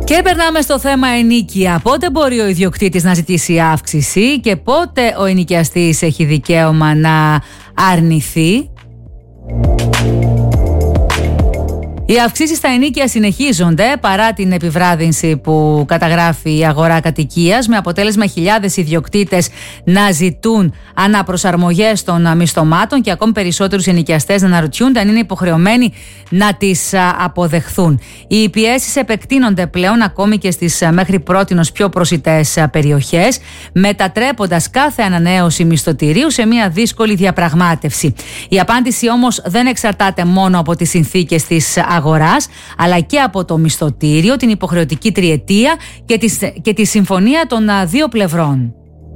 Και περνάμε στο θέμα ενοίκια. Πότε μπορεί ο ιδιοκτήτης να ζητήσει αύξηση και πότε ο ενοικιαστής έχει δικαίωμα να αρνηθεί? Οι αυξήσεις στα ενοίκια συνεχίζονται παρά την επιβράδυνση που καταγράφει η αγορά κατοικίας, με αποτέλεσμα χιλιάδες ιδιοκτήτες να ζητούν αναπροσαρμογές των μισθωμάτων και ακόμη περισσότερους ενοικιαστές να αναρωτιούνται αν είναι υποχρεωμένοι να τις αποδεχθούν. Οι πιέσεις επεκτείνονται πλέον ακόμη και στις μέχρι πρότινος πιο προσιτές περιοχές, μετατρέποντας κάθε ανανέωση μισθωτηρίου σε μια δύσκολη διαπραγμάτευση. Η απάντηση όμως δεν εξαρτάται μόνο από τις συνθήκες της αγοράς, αλλά και από το μισθωτήριο, την υποχρεωτική τριετία και τη συμφωνία των δύο πλευρών.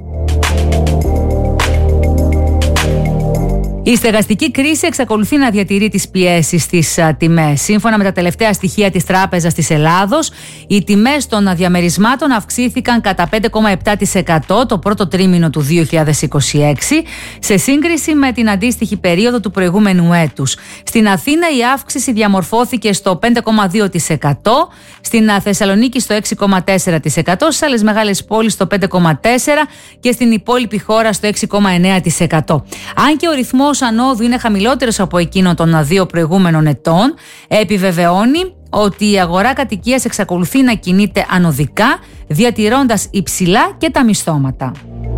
Η στεγαστική κρίση εξακολουθεί να διατηρεί τις πιέσεις στις τιμές. Σύμφωνα με τα τελευταία στοιχεία της Τράπεζας της Ελλάδος, οι τιμές των διαμερισμάτων αυξήθηκαν κατά 5,7% το πρώτο τρίμηνο του 2026, σε σύγκριση με την αντίστοιχη περίοδο του προηγούμενου έτους. Στην Αθήνα η αύξηση διαμορφώθηκε στο 5,2%, στην Θεσσαλονίκη στο 6,4%, στις άλλες μεγάλες πόλεις στο 5,4% και στην υπόλοιπη χώρα στο 6,9%. Αν και ο ρυθμός ανόδου είναι χαμηλότερος από εκείνο των δύο προηγούμενων ετών, επιβεβαιώνει ότι η αγορά κατοικίας εξακολουθεί να κινείται ανωδικά, διατηρώντας υψηλά και τα μισθώματα.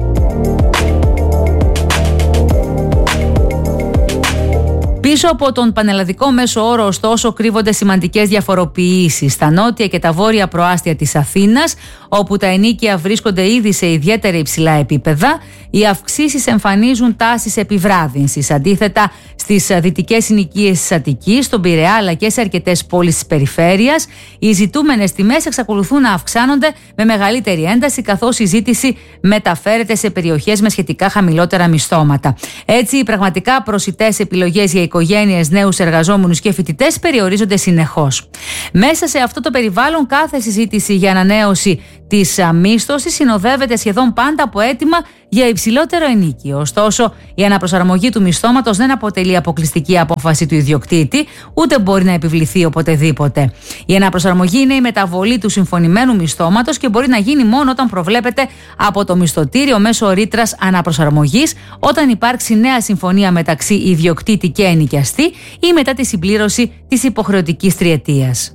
Πίσω από τον πανελλαδικό μέσο όρο, ωστόσο, κρύβονται σημαντικές διαφοροποιήσεις. Στα νότια και τα βόρεια προάστια της Αθήνας, όπου τα ενοίκια βρίσκονται ήδη σε ιδιαίτερα υψηλά επίπεδα, οι αυξήσεις εμφανίζουν τάσεις επιβράδυνσης. Αντίθετα, στις δυτικές συνοικίες της Αττικής, στον Πειραιά αλλά και σε αρκετές πόλεις της περιφέρειας, οι ζητούμενες τιμές εξακολουθούν να αυξάνονται με μεγαλύτερη ένταση, καθώς η ζήτηση μεταφέρεται σε περιοχές με σχετικά χαμηλότερα μισθώματα. Έτσι, οι πραγματικά προσιτές επιλογές για οικογένειες, νέους εργαζόμενους και φοιτητές περιορίζονται συνεχώς. Μέσα σε αυτό το περιβάλλον, κάθε συζήτηση για ανανέωση της μίσθωσης συνοδεύεται σχεδόν πάντα από αίτημα για υψηλότερο ενοίκιο. Ωστόσο, η αναπροσαρμογή του μισθώματος δεν αποτελεί αποκλειστική απόφαση του ιδιοκτήτη, ούτε μπορεί να επιβληθεί οποτεδήποτε. Η αναπροσαρμογή είναι η μεταβολή του συμφωνημένου μισθώματος και μπορεί να γίνει μόνο όταν προβλέπεται από το μισθωτήριο μέσω ρήτρας αναπροσαρμογής, όταν υπάρξει νέα συμφωνία μεταξύ ιδιοκτήτη και ενοικιαστή ή μετά τη συμπλήρωση της υποχρεωτικής τριετίας.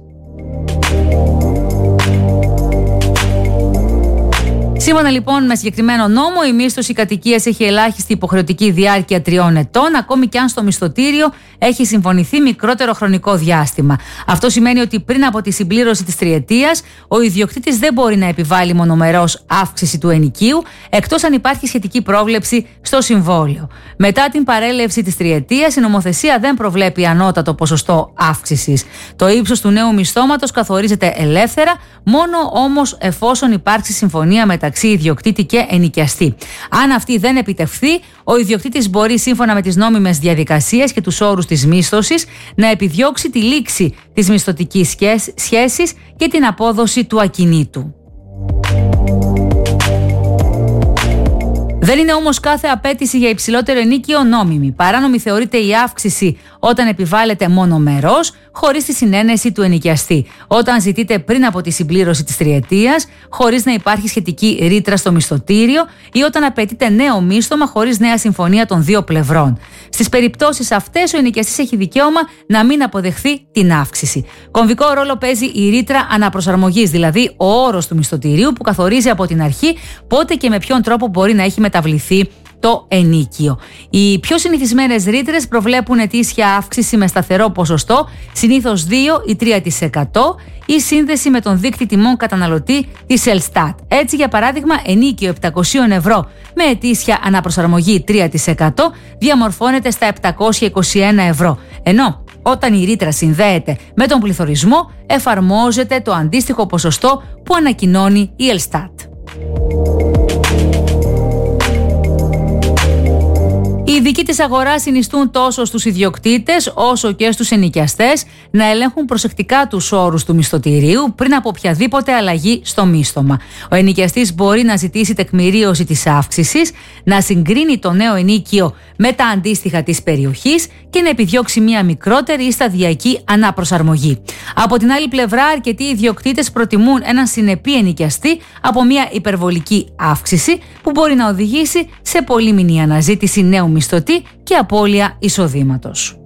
Σύμφωνα λοιπόν με συγκεκριμένο νόμο, η μίσθωση κατοικίας έχει ελάχιστη υποχρεωτική διάρκεια 3 ετών, ακόμη και αν στο μισθωτήριο έχει συμφωνηθεί μικρότερο χρονικό διάστημα. Αυτό σημαίνει ότι πριν από τη συμπλήρωση της τριετίας, ο ιδιοκτήτης δεν μπορεί να επιβάλλει μονομερώς αύξηση του ενοικίου, εκτός αν υπάρχει σχετική πρόβλεψη στο συμβόλαιο. Μετά την παρέλευση της τριετίας, η νομοθεσία δεν προβλέπει ανώτατο ποσοστό αύξησης. Το ύψος του νέου μισθώματος καθορίζεται ελεύθερα, μόνο όμως εφόσον υπάρξει συμφωνία μεταξύ ιδιοκτήτη και ενοικιαστή. Αν αυτή δεν επιτευχθεί, ο ιδιοκτήτης μπορεί, σύμφωνα με τις νόμιμες διαδικασίες και τους όρους της μίσθωσης, να επιδιώξει τη λήξη της μισθωτικής σχέσης και την απόδοση του ακινήτου. Δεν είναι όμως κάθε απέτηση για υψηλότερο ενοίκιο νόμιμη. Παράνομη θεωρείται η αύξηση όταν επιβάλλεται μονομερώς, χωρίς τη συνένεση του ενοικιαστή. Όταν ζητείται πριν από τη συμπλήρωση της τριετίας, χωρίς να υπάρχει σχετική ρήτρα στο μισθωτήριο, ή όταν απαιτείται νέο μίσθωμα χωρίς νέα συμφωνία των δύο πλευρών. Στις περιπτώσεις αυτές, ο ενοικιαστής έχει δικαίωμα να μην αποδεχθεί την αύξηση. Κομβικό ρόλο παίζει η ρήτρα αναπροσαρμογής, δηλαδή ο όρος του μισθωτηρίου που καθορίζει από την αρχή πότε και με ποιον τρόπο μπορεί να έχει μεταβληθεί το ενίκιο. Οι πιο συνηθισμένες ρήτρες προβλέπουν ετήσια αύξηση με σταθερό ποσοστό, συνήθως 2 ή 3%, ή σύνδεση με τον δείκτη τιμών καταναλωτή της Ελστάτ. Έτσι, για παράδειγμα, ενίκιο 700 ευρώ με ετήσια αναπροσαρμογή 3% διαμορφώνεται στα 721 ευρώ. Ενώ όταν η ρήτρα συνδέεται με τον πληθωρισμό, εφαρμόζεται το αντίστοιχο ποσοστό που ανακοινώνει η Ελστάτ. ειδικοί της αγοράς συνιστούν τόσο στους ιδιοκτήτες όσο και στους ενοικιαστές να ελέγχουν προσεκτικά τους όρους του μισθωτηρίου πριν από οποιαδήποτε αλλαγή στο μίσθωμα. Ο ενοικιαστής μπορεί να ζητήσει τεκμηρίωση της αύξησης, να συγκρίνει το νέο ενίκιο με τα αντίστοιχα της περιοχής και να επιδιώξει μια μικρότερη ή σταδιακή αναπροσαρμογή. Από την άλλη πλευρά, αρκετοί ιδιοκτήτες προτιμούν έναν συνεπή ενοικιαστή από μια υπερβολική αύξηση που μπορεί να οδηγήσει σε πολύμηνη αναζήτηση νέου μισθωτή και απώλεια εισοδήματος.